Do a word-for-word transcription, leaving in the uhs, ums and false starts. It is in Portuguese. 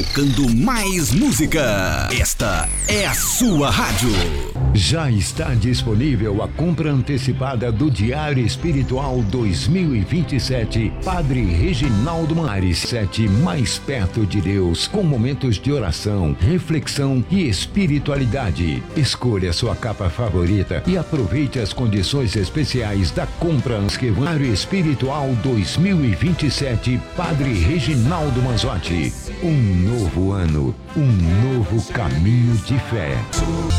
tocando mais música. Esta é a sua rádio. Já está disponível a compra antecipada do Diário Espiritual dois mil e vinte e sete, Padre Reginaldo Mares, sete mais perto de Deus, com momentos de oração, reflexão e espiritualidade. Escolha sua capa favorita e aproveite as condições especiais da compra. Diário Espiritual dois mil e vinte e sete, Padre Reginaldo Manzotti. Um novo ano, um novo caminho de fé.